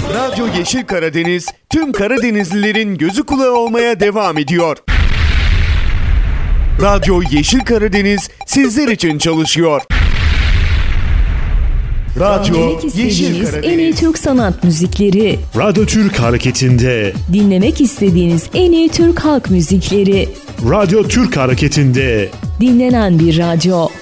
Radyo Yeşil Karadeniz tüm Karadenizlilerin gözü kulağı olmaya devam ediyor. Radyo Yeşil Karadeniz sizler için çalışıyor. Radyo Yeşil Karadeniz. En iyi Türk sanat müzikleri. Radyo Türk Hareketi'nde. Dinlemek istediğiniz en iyi Türk halk müzikleri. Radyo Türk Hareketi'nde. Dinlenen bir radyo.